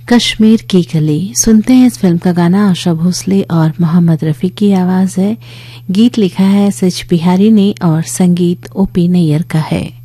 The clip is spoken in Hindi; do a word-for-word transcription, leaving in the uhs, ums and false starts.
कश्मीर की कली सुनते हैं। इस फिल्म का गाना आशा भोसले और मोहम्मद रफी की आवाज है। गीत लिखा है एस एच बिहारी ने और संगीत ओ पी नैयर का है।